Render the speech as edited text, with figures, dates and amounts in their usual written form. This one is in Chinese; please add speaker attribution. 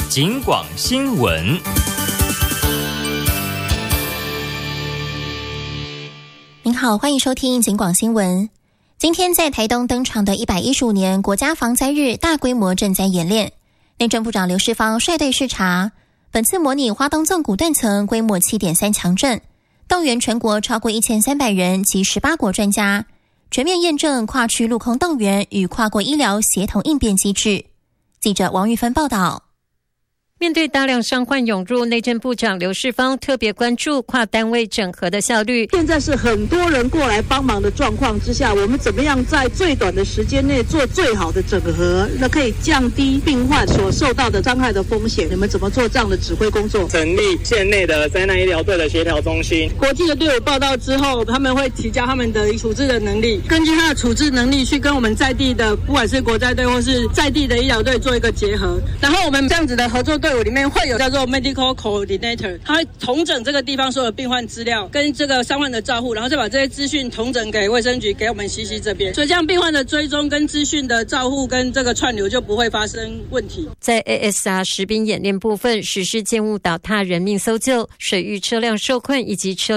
Speaker 1: 警广新闻。
Speaker 2: 您好，欢迎收听警广新闻。今天在台东登场的115年国家防灾日大规模赈灾演练，内政部长刘世芳率队视察。本次模拟花东纵谷断层规模 7.3 强震，动员全国超过1300人及18国专家，全面验证跨区陆空动员与跨国医疗协同应变机制。记者王玉芬报道。
Speaker 3: 面对大量伤患涌入，内政部长刘世芳特别关注跨单位整合的效率。
Speaker 4: 现在是很多人过来帮忙的状况之下，我们怎么样在最短的时间内做最好的整合，那可以降低病患所受到的伤害的风险？你们怎么做这样的指挥工作？
Speaker 5: 成立县内的灾难医疗队的协调中心。
Speaker 4: 国际的队伍报道之后，他们会提交他们的处置的能力，根据他的处置能力去跟我们在地的不管是国灾队或是在地的医疗队做一个结合。然后我们这样子的合作队伍里面会有叫做 medical coordinator， 他会统整这个地方所有病患资料跟这个伤患的照护，然后再把这些资讯统整给卫生局，给我们西这边，所以这样病患的追踪跟资讯的照护跟这个串流就不会发生问题。
Speaker 3: 在 ASR 实兵演练部分，实施建物倒塌人命搜救、水域车辆受困以及车